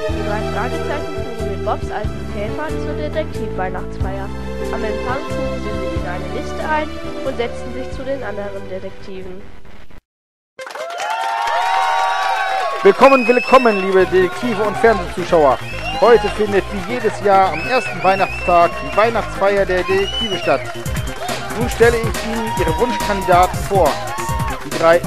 Die drei Fragezeichen fuhren mit Bobs alten Käfer zur Detektiv-Weihnachtsfeier. Am Empfang trugen sie sich in eine Liste ein und setzten sich zu den anderen Detektiven. Willkommen, liebe Detektive und Fernsehzuschauer. Heute findet wie jedes Jahr am ersten Weihnachtstag die Weihnachtsfeier der Detektive statt. Nun stelle ich Ihnen Ihre Wunschkandidaten vor. Die drei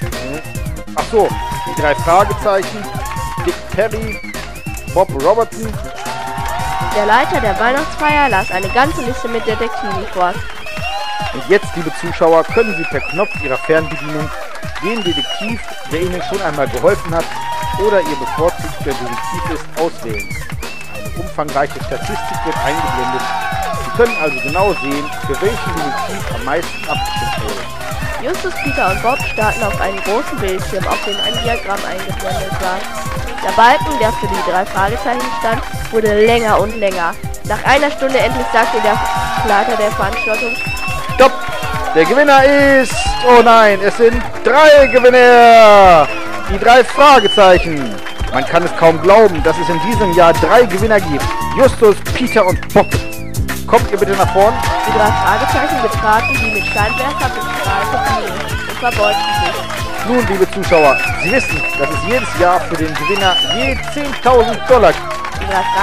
Fragezeichen, Dick Perry, Bob Robertson. Der Leiter der Weihnachtsfeier las eine ganze Liste mit Detektiven vor. Und jetzt, liebe Zuschauer, können Sie per Knopf Ihrer Fernbedienung den Detektiv, der Ihnen schon einmal geholfen hat oder Ihr bevorzugter Detektiv ist, auswählen. Eine umfangreiche Statistik wird eingeblendet. Sie können also genau sehen, für welchen Detektiv am meisten abgestimmt wurde. Justus, Peter und Bob starrten auf einen großen Bildschirm, auf dem ein Diagramm eingeblendet war. Der Balken, der für die drei Fragezeichen stand, wurde länger und länger. Nach einer Stunde endlich sagte der Leiter der Veranstaltung: Stopp! Der Gewinner ist... Oh nein, es sind 3 Gewinner! Die 3 Fragezeichen. Man kann es kaum glauben, dass es in diesem Jahr 3 Gewinner gibt. Justus, Peter und Bob. Kommt ihr bitte nach vorn? Die 3 Fragezeichen betraten die mit Scheinwerfer bestrahlte Bühne und verbeugten sich. Nun, liebe Zuschauer, Sie wissen, dass es jedes Jahr für den Gewinner je $10.000 gibt. Die 3